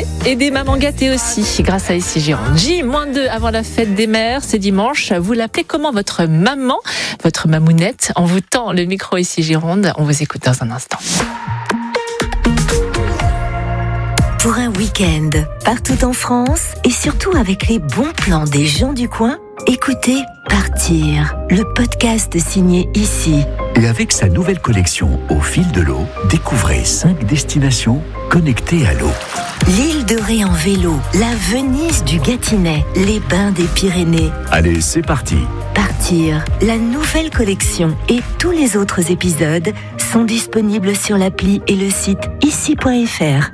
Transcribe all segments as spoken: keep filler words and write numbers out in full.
gâtés et des mamans gâtées aussi, grâce à Ici Gironde. J moins deux avant la fête des mères, c'est dimanche. Vous l'appelez comment votre maman, votre mamounette? On vous tend le micro Ici Gironde. On vous écoute dans un instant. Pour un week-end, partout en France et surtout avec les bons plans des gens du coin, écoutez Partir, le podcast signé Ici. Et avec sa nouvelle collection Au fil de l'eau, découvrez cinq destinations connectées à l'eau. L'île de Ré en vélo, la Venise du Gâtinais, les bains des Pyrénées. Allez, c'est parti. Partir, la nouvelle collection et tous les autres épisodes sont disponibles sur l'appli et le site ici point f r.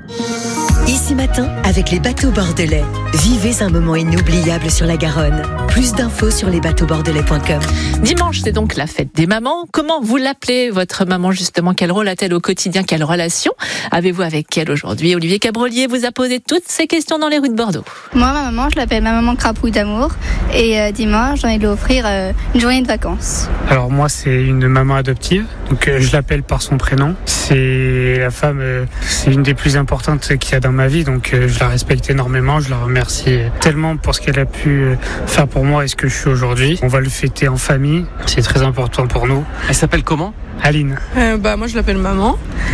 Ici Matin, avec les bateaux bordelais. Vivez un moment inoubliable sur la Garonne. Plus d'infos sur les bateaux bordelais point com. Dimanche, c'est donc la fête des mamans. Comment vous l'appelez, votre maman, justement? Quel rôle a-t-elle au quotidien? Quelle relation avez-vous avec elle aujourd'hui? Olivier Cabrolier vous a posé toutes ces questions dans les rues de Bordeaux. Moi, ma maman, je l'appelle ma maman crapouille d'amour. Et euh, dimanche, j'ai envie de lui offrir euh, une journée de vacances. Alors moi, c'est une maman adoptive. Donc euh, je l'appelle par son prénom. C'est la femme, euh, c'est une des plus importantes qu'il y a dans ma vie. Donc euh, je la respecte énormément. Je la remercie tellement pour ce qu'elle a pu euh, faire pour moi et ce que je suis aujourd'hui. On va le fêter en famille. C'est très important pour nous. Elle s'appelle comment? Aline. Euh, bah moi je l'appelle maman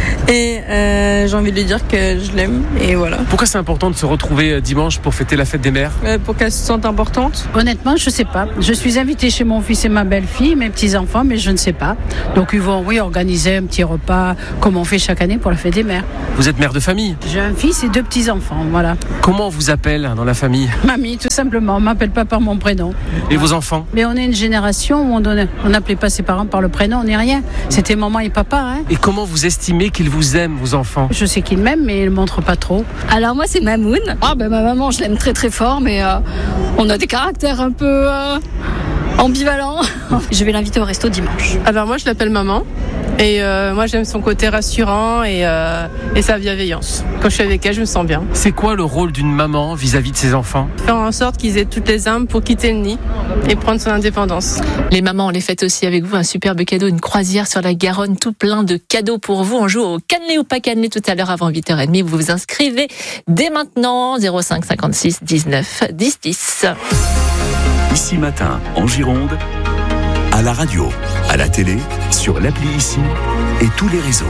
et euh, j'ai envie de lui dire que je l'aime et voilà. Pourquoi c'est important de se retrouver dimanche pour fêter la fête des mères? euh, Pour qu'elle se sente importante. Honnêtement, je sais pas. Je suis invitée chez mon fils et ma belle-fille, mes petits-enfants, mais je ne sais pas. Donc ils vont, oui, organiser un petit repas comme on fait chaque année pour la fête des mères. Vous êtes mère de famille? J'ai un fils et deux petits-enfants, voilà. Comment on vous appelle dans la famille? Mamie, tout simplement. On m'appelle pas par mon prénom. Et vos enfants? Mais on est une génération où on n'appelait pas ses parents par le prénom, on n'est rien. C'était maman et papa, hein. Et comment vous estimez qu'ils vous aiment, vos enfants? Je sais qu'ils m'aiment, mais ils ne montrent pas trop. Alors moi, c'est Mamoun. Ah ben ma maman, je l'aime très très fort, mais euh, on a des caractères un peu euh, ambivalents. Je vais l'inviter au resto dimanche. Alors moi je l'appelle maman et euh, moi j'aime son côté rassurant et, euh, et sa bienveillance. Quand je suis avec elle, je me sens bien. C'est quoi le rôle d'une maman vis-à-vis de ses enfants? Faire en sorte qu'ils aient toutes les armes pour quitter le nid et prendre son indépendance. Les mamans, on les fête aussi avec vous. Un superbe cadeau, une croisière sur la Garonne, tout plein de cadeaux pour vous. On joue au cannelé ou pas cannelé tout à l'heure avant huit heures trente. Vous vous inscrivez dès maintenant, zéro cinq cinquante-six dix-neuf dix dix. Ici Matin, en Gironde, à la radio, à la télé, sur l'appli Ici et tous les réseaux.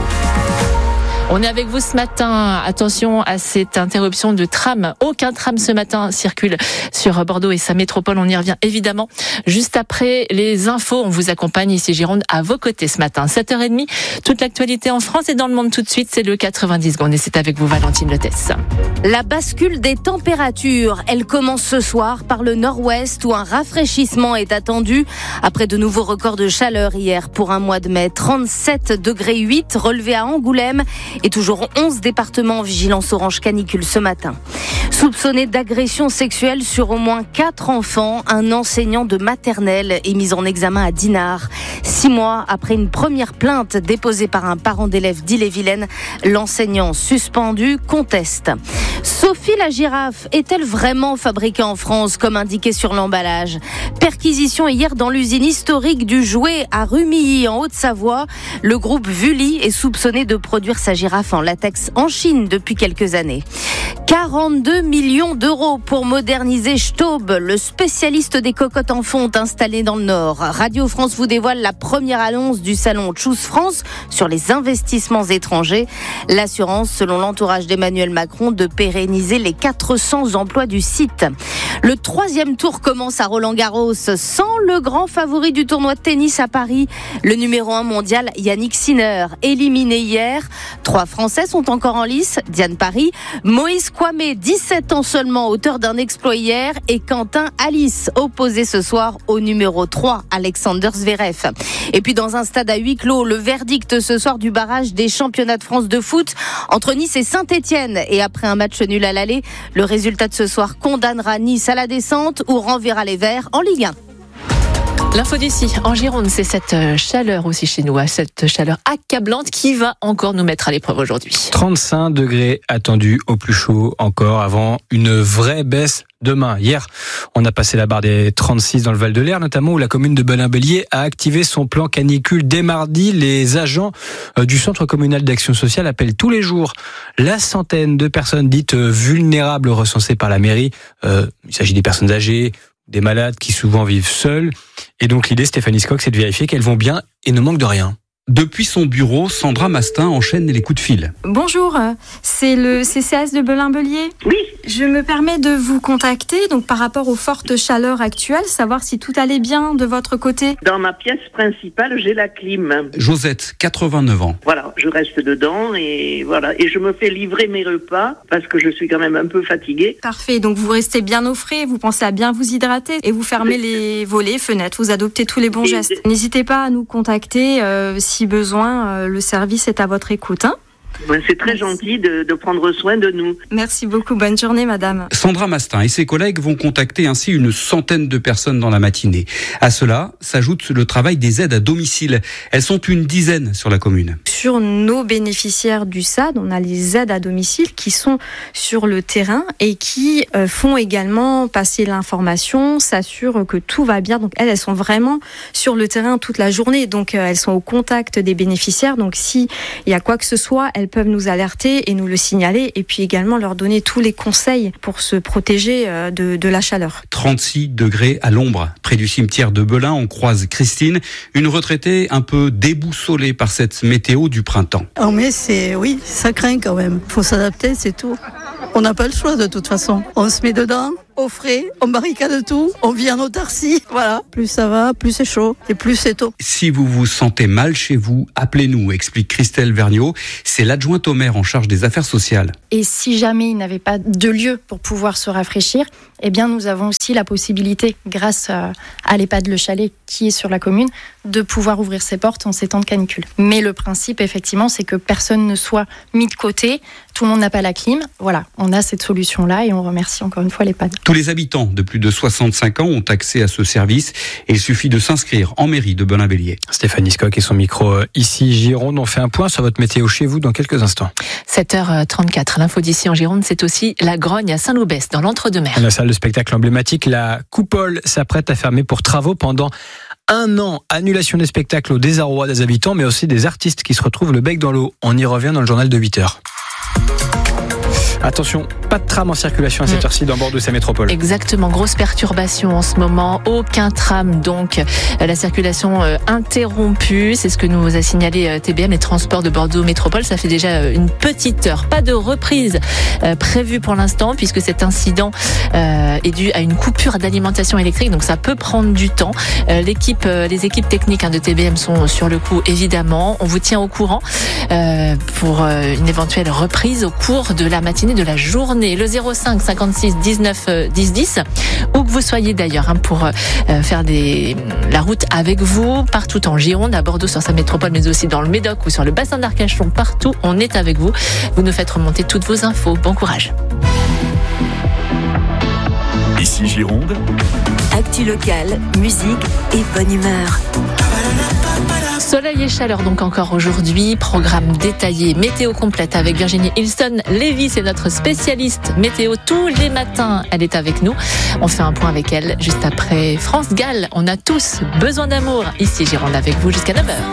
On est avec vous ce matin. Attention à cette interruption de tram. Aucun tram ce matin circule sur Bordeaux et sa métropole. On y revient évidemment juste après les infos. On vous accompagne ici Gironde à vos côtés ce matin. sept heures trente, toute l'actualité en France et dans le monde tout de suite. C'est le quatre-vingt-dix secondes et c'est avec vous Valentine Letès. La bascule des températures, elle commence ce soir par le nord-ouest où un rafraîchissement est attendu après de nouveaux records de chaleur hier pour un mois de mai. trente-sept degrés huit relevés à Angoulême et toujours onze départements en vigilance orange canicule ce matin. Soupçonné d'agression sexuelle sur au moins quatre enfants, un enseignant de maternelle est mis en examen à Dinard. Six mois après une première plainte déposée par un parent d'élève d'Ille-et-Vilaine, l'enseignant suspendu conteste. Sophie la girafe est-elle vraiment fabriquée en France comme indiqué sur l'emballage? Perquisition hier dans l'usine historique du jouet à Rumilly en Haute-Savoie. Le groupe Vully est soupçonné de produire sa girafe en latex en Chine depuis quelques années. quarante-deux millions d'euros pour moderniser Staub, le spécialiste des cocottes en fonte installé dans le Nord. Radio France vous dévoile la première annonce du salon Choose France sur les investissements étrangers. L'assurance, selon l'entourage d'Emmanuel Macron, de pérenniser les quatre cents emplois du site. Le troisième tour commence à Roland-Garros sans le grand favori du tournoi de tennis à Paris. Le numéro un mondial, Yannick Sinner, éliminé hier. Trois Français sont encore en lice. Diane Paris, Moïse Kouamé, dix-sept ans seulement, auteur d'un exploit hier, et Quentin Alice, opposé ce soir au numéro trois, Alexander Zverev. Et puis dans un stade à huis clos, le verdict ce soir du barrage des championnats de France de foot entre Nice et Saint-Etienne. Et après un match nul à l'aller, le résultat de ce soir condamnera Nice à la descente ou renverra les Verts en Ligue un. L'info d'ici, en Gironde, c'est cette chaleur aussi chez nous, cette chaleur accablante qui va encore nous mettre à l'épreuve aujourd'hui. trente-cinq degrés attendus au plus chaud encore avant une vraie baisse demain. Hier, on a passé la barre des trente-six dans le Val-de-Lers, notamment où la commune de Belin-Bélier a activé son plan canicule dès mardi. Les agents du Centre communal d'action sociale appellent tous les jours la centaine de personnes dites vulnérables recensées par la mairie. Euh, il s'agit des personnes âgées, des malades qui souvent vivent seuls. Et donc l'idée, Stéphanie Scott, c'est de vérifier qu'elles vont bien et ne manquent de rien. Depuis son bureau, Sandra Mastin enchaîne les coups de fil. Bonjour, c'est le C C A S de Belin-Bélier. Oui. Je me permets de vous contacter donc par rapport aux fortes chaleurs actuelles, savoir si tout allait bien de votre côté. Dans ma pièce principale, j'ai la clim. Josette, quatre-vingt-neuf ans. Voilà, je reste dedans et voilà. Et je me fais livrer mes repas parce que je suis quand même un peu fatiguée. Parfait, donc vous restez bien au frais, vous pensez à bien vous hydrater et vous fermez les volets, fenêtres, vous adoptez tous les bons gestes. N'hésitez pas à nous contacter euh, si besoin, euh, le service est à votre écoute. Hein. C'est très gentil de, de prendre soin de nous. Merci beaucoup, bonne journée madame. Sandra Mastin et ses collègues vont contacter ainsi une centaine de personnes dans la matinée. À cela s'ajoute le travail des aides à domicile. Elles sont une dizaine sur la commune. Sur nos bénéficiaires du S A D, on a les aides à domicile qui sont sur le terrain et qui euh, font également passer l'information, s'assurent que tout va bien. Donc elles, elles sont vraiment sur le terrain toute la journée. Donc euh, elles sont au contact des bénéficiaires. Donc s'il y a quoi que ce soit, elles peuvent nous alerter et nous le signaler et puis également leur donner tous les conseils pour se protéger de, de la chaleur. trente-six degrés à l'ombre. Près du cimetière de Belin, on croise Christine, une retraitée un peu déboussolée par cette météo du printemps. En mai, c'est, oui, ça craint quand même. Il faut s'adapter, c'est tout. On n'a pas le choix de toute façon. On se met dedans, au frais, on barricade tout, on vit en autarcie. Voilà, plus ça va, plus c'est chaud et plus c'est tôt. Si vous vous sentez mal chez vous, appelez-nous, explique Christelle Vergniaud. C'est l'adjointe au maire en charge des affaires sociales. Et si jamais il n'avait pas de lieu pour pouvoir se rafraîchir, eh bien nous avons aussi la possibilité, grâce à l'EHPAD Le Chalet qui est sur la commune, de pouvoir ouvrir ses portes en ces temps de canicule. Mais le principe, effectivement, c'est que personne ne soit mis de côté, tout le monde n'a pas la clim. Voilà, on a cette solution-là et on remercie encore une fois l'EHPAD. Tous les habitants de plus de soixante-cinq ans ont accès à ce service et il suffit de s'inscrire en mairie de Belin-Bélier. Stéphanie Scott et son micro ici Gironde. On fait un point sur votre météo chez vous dans quelques instants. sept heures trente-quatre, l'info d'ici en Gironde, c'est aussi la Grogne à Saint-Loubès, dans l'Entre-deux-Mers. La salle de spectacle emblématique, la Coupole, s'apprête à fermer pour travaux pendant un an. Annulation des spectacles au désarroi des habitants, mais aussi des artistes qui se retrouvent le bec dans l'eau. On y revient dans le journal de huit heures. Attention, pas de tram en circulation à cette mmh. heure-ci dans Bordeaux, sa métropole. Exactement, grosse perturbation en ce moment. Aucun tram, donc la circulation euh, interrompue. C'est ce que nous a signalé euh, T B M, les transports de Bordeaux Métropole. Ça fait déjà euh, une petite heure. Pas de reprise euh, prévue pour l'instant, puisque cet incident euh, est dû à une coupure d'alimentation électrique. Donc ça peut prendre du temps. Euh, l'équipe, euh, les équipes techniques hein, de T B M sont sur le coup, évidemment. On vous tient au courant euh, pour euh, une éventuelle reprise au cours de la matinée, de la journée. Le zéro cinq cinquante-six dix-neuf dix dix, où que vous soyez d'ailleurs, hein, pour euh, faire des, la route avec vous, partout en Gironde, à Bordeaux sur sa métropole, mais aussi dans le Médoc ou sur le bassin d'Arcachon, partout, on est avec vous. Vous nous faites remonter toutes vos infos. Bon courage. Ici Gironde. Actu locale, musique et bonne humeur. Soleil et chaleur donc encore aujourd'hui, programme détaillé, météo complète avec Virginie Ilson-Lévy, c'est notre spécialiste météo tous les matins, elle est avec nous. On fait un point avec elle juste après France Gall. On a tous besoin d'amour, ici Gironde avec vous jusqu'à neuf heures.